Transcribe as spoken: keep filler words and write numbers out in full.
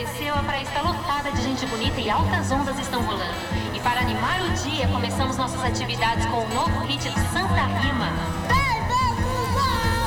apareceu, a praia está lotada de gente bonita e altas ondas estão rolando. E para animar o dia, começamos nossas atividades com o novo hit do Santa Rima.